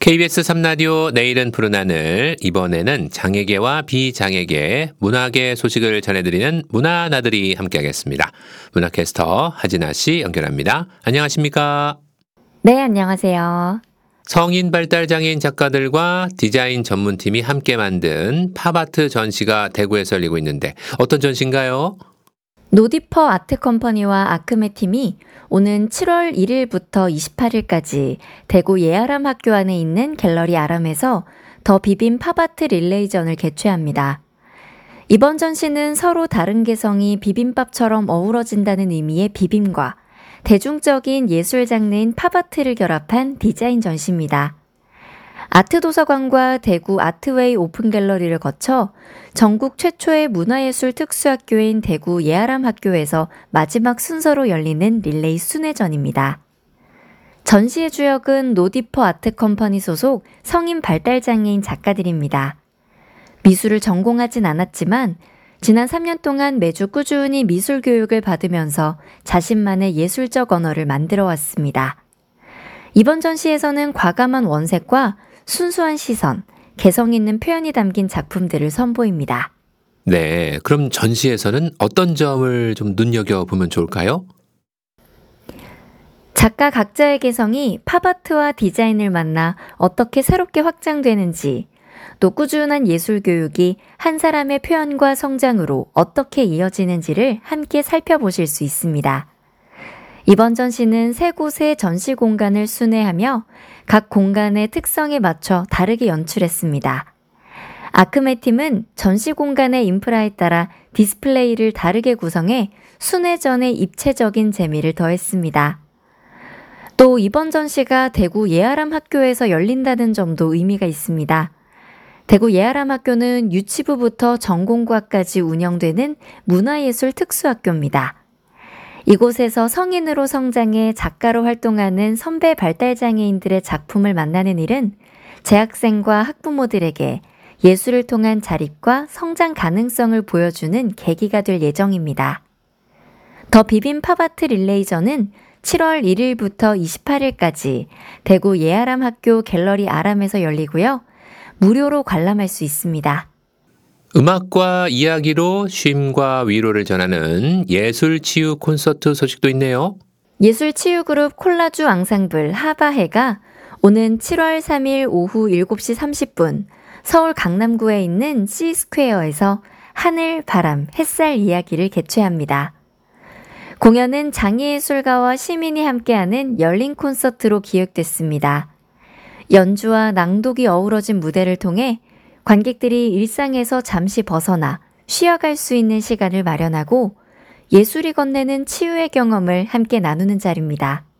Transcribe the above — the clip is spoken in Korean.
KBS 3라디오 내일은 푸른 하늘, 이번에는 장애계와 비장애계, 문화계 소식을 전해드리는 문화나들이 함께하겠습니다. 문화캐스터 하진아 씨 연결합니다. 안녕하십니까? 네, 안녕하세요. 성인 발달장애인 작가들과 디자인 전문팀이 함께 만든 팝아트 전시가 대구에서 열리고 있는데 어떤 전시인가요? 노디퍼 아트컴퍼니와 아크메 팀이 오는 7월 1일부터 28일까지 대구 예아람 학교 안에 있는 갤러리 아람에서 더 비빔 팝아트 릴레이전을 개최합니다. 이번 전시는 서로 다른 개성이 비빔밥처럼 어우러진다는 의미의 비빔과 대중적인 예술 장르인 팝아트를 결합한 디자인 전시입니다. 아트도서관과 대구 아트웨이 오픈갤러리를 거쳐 전국 최초의 문화예술 특수학교인 대구 예아람 학교에서 마지막 순서로 열리는 릴레이 순회전입니다. 전시의 주역은 노디퍼 아트컴퍼니 소속 성인 발달장애인 작가들입니다. 미술을 전공하진 않았지만 지난 3년 동안 매주 꾸준히 미술 교육을 받으면서 자신만의 예술적 언어를 만들어 왔습니다. 이번 전시에서는 과감한 원색과 순수한 시선, 개성 있는 표현이 담긴 작품들을 선보입니다. 네, 그럼 전시에서는 어떤 점을 좀 눈여겨보면 좋을까요? 작가 각자의 개성이 팝아트와 디자인을 만나 어떻게 새롭게 확장되는지, 또 꾸준한 예술 교육이 한 사람의 표현과 성장으로 어떻게 이어지는지를 함께 살펴보실 수 있습니다. 이번 전시는 세 곳의 전시 공간을 순회하며 각 공간의 특성에 맞춰 다르게 연출했습니다. 아크메 팀은 전시 공간의 인프라에 따라 디스플레이를 다르게 구성해 순회전의 입체적인 재미를 더했습니다. 또 이번 전시가 대구 예아람 학교에서 열린다는 점도 의미가 있습니다. 대구 예아람 학교는 유치부부터 전공과까지 운영되는 문화예술 특수학교입니다. 이곳에서 성인으로 성장해 작가로 활동하는 선배 발달장애인들의 작품을 만나는 일은 재학생과 학부모들에게 예술을 통한 자립과 성장 가능성을 보여주는 계기가 될 예정입니다. 더 비빔 팝아트 릴레이전은 7월 1일부터 28일까지 대구 예아람 학교 갤러리 아람에서 열리고요. 무료로 관람할 수 있습니다. 음악과 이야기로 쉼과 위로를 전하는 예술 치유 콘서트 소식도 있네요. 예술 치유 그룹 콜라주 앙상블 하바해가 오는 7월 3일 오후 7시 30분 서울 강남구에 있는 C스퀘어에서 하늘, 바람, 햇살 이야기를 개최합니다. 공연은 장애예술가와 시민이 함께하는 열린 콘서트로 기획됐습니다. 연주와 낭독이 어우러진 무대를 통해 관객들이 일상에서 잠시 벗어나 쉬어갈 수 있는 시간을 마련하고 예술이 건네는 치유의 경험을 함께 나누는 자리입니다.